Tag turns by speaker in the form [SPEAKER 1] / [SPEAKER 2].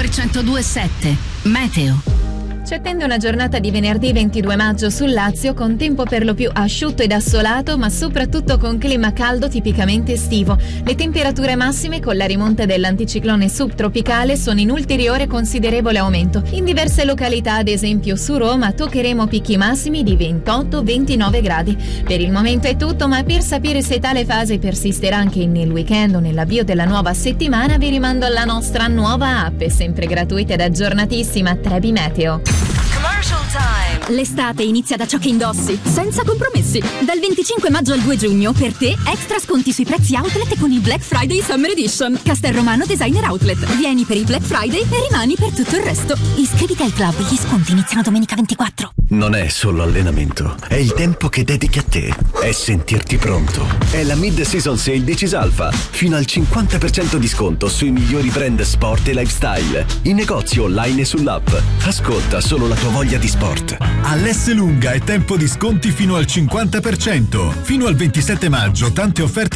[SPEAKER 1] per 102.7. Meteo.
[SPEAKER 2] Ci attende una giornata di venerdì 22 maggio sul Lazio con tempo per lo più asciutto ed assolato, ma soprattutto con clima caldo tipicamente estivo. Le temperature massime con la rimonta dell'anticiclone subtropicale sono in ulteriore considerevole aumento. In diverse località, ad esempio su Roma, toccheremo picchi massimi di 28-29 gradi. Per il momento è tutto, ma per sapere se tale fase persisterà anche nel weekend o nell'avvio della nuova settimana vi rimando alla nostra nuova app, sempre gratuita ed aggiornatissima, Trebi Meteo.
[SPEAKER 3] Commercial time.
[SPEAKER 4] L'estate inizia da ciò che indossi, senza compromessi. Dal 25 maggio al 2 giugno, per te, extra sconti sui prezzi outlet con il Black Friday Summer Edition. Castelromano Designer Outlet. Vieni per il Black Friday e rimani per tutto il resto. Iscriviti al club, gli sconti iniziano domenica 24.
[SPEAKER 5] Non è solo allenamento, è il tempo che dedichi a te. È sentirti pronto. È la Mid-Season Sale di Cisalfa. Fino al 50% di sconto sui migliori brand sport e lifestyle. In negozio online e sull'app. Ascolta solo la tua voglia di sport.
[SPEAKER 6] All'S Lunga è tempo di sconti fino al 50%. Fino al 27 maggio tante offerte